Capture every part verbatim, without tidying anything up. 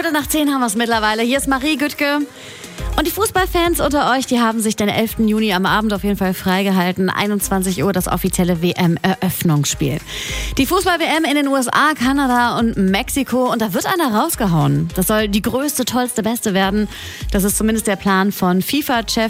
Viertel nach zehn haben wir es mittlerweile. Hier ist Marie Güttke. Und die Fußballfans unter euch, die haben sich den elften Juni am Abend auf jeden Fall freigehalten. einundzwanzig Uhr das offizielle W M-Eröffnungsspiel. Die Fußball-W M in den U S A, Kanada und Mexiko. Und da wird einer rausgehauen. Das soll die größte, tollste, beste werden. Das ist zumindest der Plan von FIFA-Chef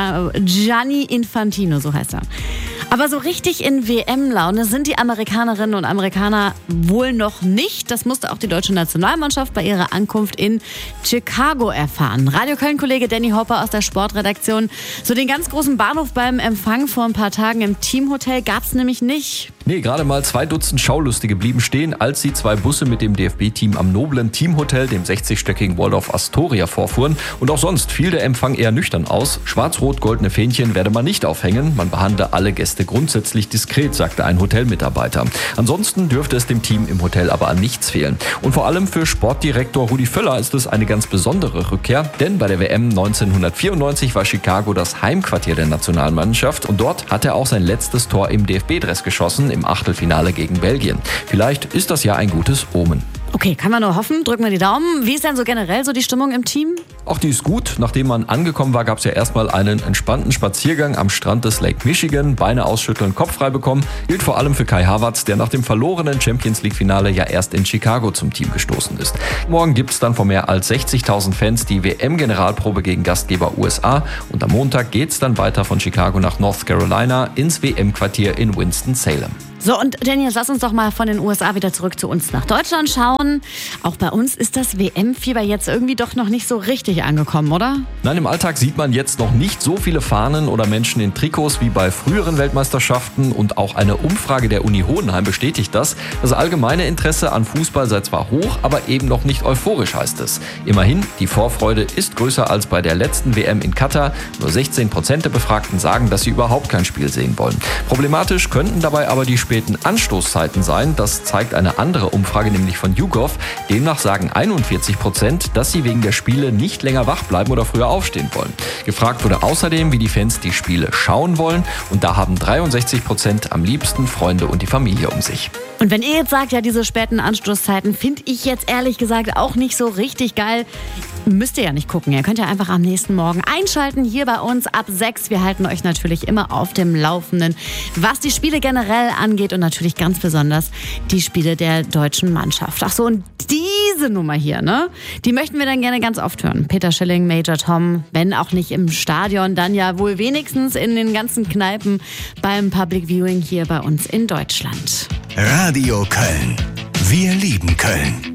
Gianni Infantino, so heißt er. Aber so richtig in W M-Laune sind die Amerikanerinnen und Amerikaner wohl noch nicht. Das musste auch die deutsche Nationalmannschaft bei ihrer Ankunft in Chicago erfahren. Radio Köln-Kollege Danny Hopper aus der Sportredaktion. So den ganz großen Bahnhof beim Empfang vor ein paar Tagen im Teamhotel gab's nämlich nicht. Nee, gerade mal zwei Dutzend Schaulustige blieben stehen, als die zwei Busse mit dem D F B-Team am noblen Teamhotel, dem sechzigstöckigen Waldorf Astoria, vorfuhren. Und auch sonst fiel der Empfang eher nüchtern aus. Schwarz-rot-goldene Fähnchen werde man nicht aufhängen. Man behandle alle Gäste grundsätzlich diskret, sagte ein Hotelmitarbeiter. Ansonsten dürfte es dem Team im Hotel aber an nichts fehlen. Und vor allem für Sportdirektor Rudi Völler ist es eine ganz besondere Rückkehr. Denn bei der W M neunzehnhundertvierundneunzig war Chicago das Heimquartier der Nationalmannschaft. Und dort hat er auch sein letztes Tor im D F B-Dress geschossen, im Achtelfinale gegen Belgien. Vielleicht ist das ja ein gutes Omen. Okay, kann man nur hoffen. Drücken wir die Daumen. Wie ist denn so generell so die Stimmung im Team? Auch die ist gut. Nachdem man angekommen war, gab es ja erstmal einen entspannten Spaziergang am Strand des Lake Michigan. Beine ausschütteln, Kopf frei bekommen. Gilt vor allem für Kai Havertz, der nach dem verlorenen Champions-League-Finale ja erst in Chicago zum Team gestoßen ist. Morgen gibt es dann vor mehr als sechzigtausend Fans die W M-Generalprobe gegen Gastgeber U S A. Und am Montag geht es dann weiter von Chicago nach North Carolina ins W M-Quartier in Winston-Salem. So, und Daniel, lass uns doch mal von den U S A wieder zurück zu uns nach Deutschland schauen. Auch bei uns ist das W M-Fieber jetzt irgendwie doch noch nicht so richtig angekommen, oder? Nein, im Alltag sieht man jetzt noch nicht so viele Fahnen oder Menschen in Trikots wie bei früheren Weltmeisterschaften. Und auch eine Umfrage der Uni Hohenheim bestätigt das. Das allgemeine Interesse an Fußball sei zwar hoch, aber eben noch nicht euphorisch, heißt es. Immerhin, die Vorfreude ist größer als bei der letzten W M in Katar. Nur sechzehn Prozent der Befragten sagen, dass sie überhaupt kein Spiel sehen wollen. Problematisch könnten dabei aber die späten Anstoßzeiten sein. Das zeigt eine andere Umfrage, nämlich von YouGov. Demnach sagen einundvierzig Prozent, dass sie wegen der Spiele nicht länger wach bleiben oder früher aufstehen wollen. Gefragt wurde außerdem, wie die Fans die Spiele schauen wollen. Und da haben dreiundsechzig Prozent am liebsten Freunde und die Familie um sich. Und wenn ihr jetzt sagt, ja, diese späten Anstoßzeiten finde ich jetzt ehrlich gesagt auch nicht so richtig geil, müsst ihr ja nicht gucken. Ihr könnt ja einfach am nächsten Morgen einschalten, hier bei uns ab sechs. Wir halten euch natürlich immer auf dem Laufenden, was die Spiele generell angeht und natürlich ganz besonders die Spiele der deutschen Mannschaft. Ach so, und diese Nummer hier, ne? Die möchten wir dann gerne ganz oft hören. Peter Schilling, Major Tom, wenn auch nicht im Stadion, dann ja wohl wenigstens in den ganzen Kneipen beim Public Viewing hier bei uns in Deutschland. Radio Köln. Wir lieben Köln.